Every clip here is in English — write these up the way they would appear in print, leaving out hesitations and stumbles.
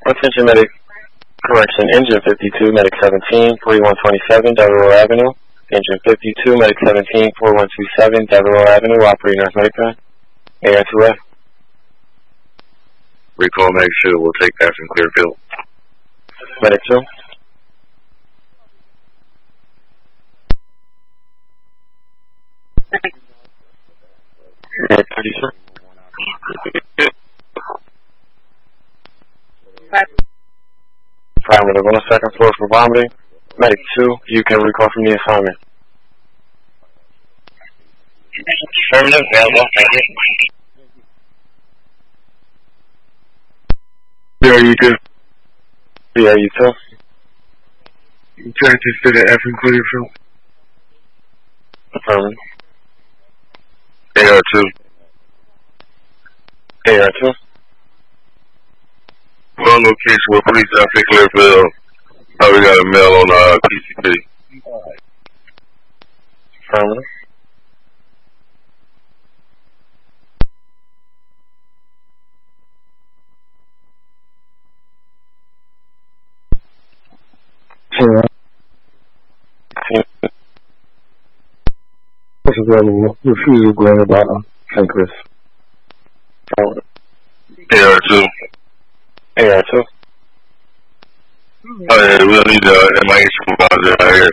Attention medic, correction, engine 52, medic 17, 4127 Devereaux Avenue. Engine 52, medic 17, 4127 Devereaux Avenue, operating North Medica. AR2F. Recall medic 2, we'll take that from Clearfield. Medic 2. Medic 36. Parameter 1 second floor for vomiting. Medic 2, you can recall from the assignment. Affirmative, available, thank you. BRU2. BRU2. Practice to the F and Clearfield. Affirmative. AR2. AR2. One location where police after Clearfield. Oh, we got a mail on PCP. Affirmative. Sure. This is refusal granted by St. Chris. AR2. AR2. Oh yeah, we'll need the MIA supervisor out here.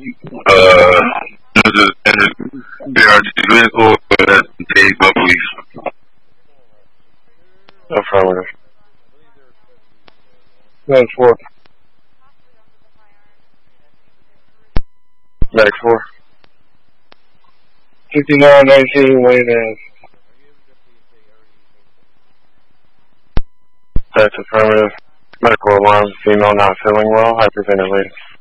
This is BRT vehicle that's paid by police. Affirmative. Medic 4. Medic 4. 5919 Wayne Ave. That's affirmative. Medical alarm, female not feeling well, hyperventilating.